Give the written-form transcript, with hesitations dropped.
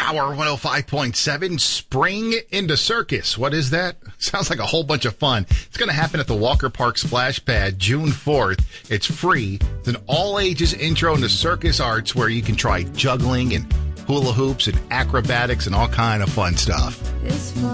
Power 105.7, Spring into Circus. What is that? Sounds like a whole bunch of fun. It's going to happen at the Walker Park Splash Pad June 4th. It's free. It's an all-ages intro into circus arts where you can try juggling and hula hoops and acrobatics and all kind of fun stuff.